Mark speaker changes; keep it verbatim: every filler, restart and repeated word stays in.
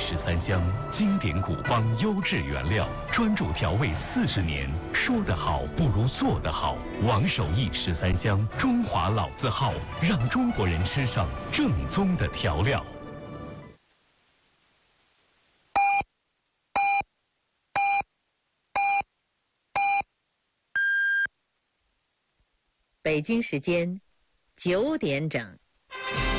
Speaker 1: 十三香，经典古方，优质原料，专注调味四十年。说得好不如做得好。王守义十三香，中华老字号，让中国人吃上正宗的调料。
Speaker 2: 北京时间九点整。